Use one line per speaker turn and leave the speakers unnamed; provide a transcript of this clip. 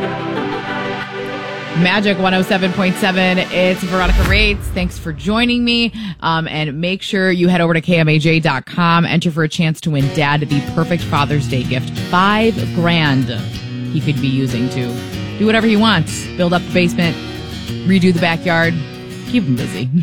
Magic 107.7. It's Veronica Rates. Thanks for joining me. And make sure you head over to KMAJ.com. Enter for a chance to win Dad the perfect Father's Day gift. $5,000 he could be using to do whatever he wants. Build up the basement, redo the backyard, keep him busy.